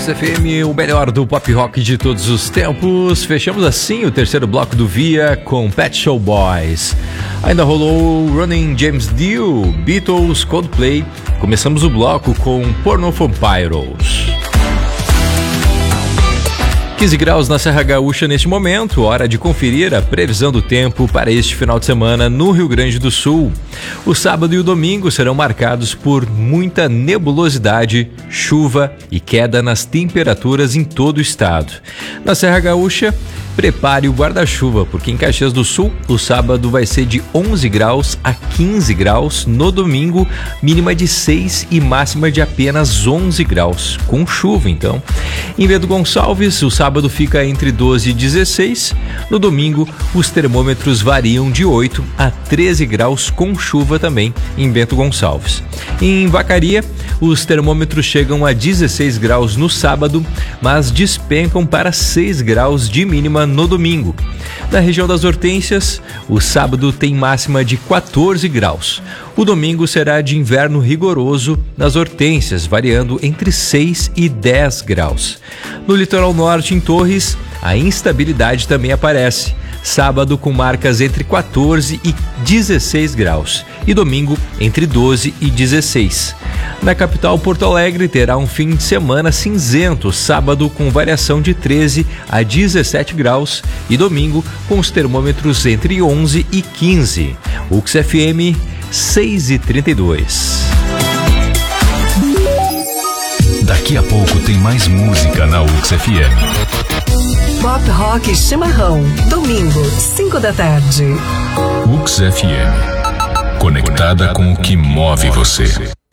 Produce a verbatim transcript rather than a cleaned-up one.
U X F M, o melhor do pop rock de todos os tempos. Fechamos assim o terceiro bloco do Via com Pet Shop Boys. Ainda rolou Running James Dio, Beatles, Coldplay. Começamos o bloco com Porno Vampiros. quinze graus na Serra Gaúcha neste momento, hora de conferir a previsão do tempo para este final de semana no Rio Grande do Sul. O sábado e o domingo serão marcados por muita nebulosidade, chuva e queda nas temperaturas em todo o estado. Na Serra Gaúcha, prepare o guarda-chuva, porque em Caxias do Sul, o sábado vai ser de onze graus a quinze graus, no domingo, mínima de seis e máxima de apenas onze graus, com chuva então. Em Bento Gonçalves, o sábado fica entre doze e dezesseis, no domingo, os termômetros variam de oito a treze graus, com chuva também em Bento Gonçalves. Em Vacaria, os termômetros chegam a dezesseis graus no sábado, mas despencam para seis graus de mínima no domingo. Na região das Hortênsias, o sábado tem máxima de quatorze graus. O domingo será de inverno rigoroso nas Hortênsias, variando entre seis e dez graus. No litoral norte, em Torres, a instabilidade também aparece. Sábado com marcas entre quatorze e dezesseis graus e domingo entre doze e dezesseis. Na capital, Porto Alegre, terá um fim de semana cinzento, sábado com variação de treze a dezessete graus e domingo com os termômetros entre onze e quinze. U X F M seis e trinta e dois. Daqui a pouco tem mais música na U X F M. Pop Rock Chimarrão, domingo, cinco da tarde. U X F M, conectada com o que move você.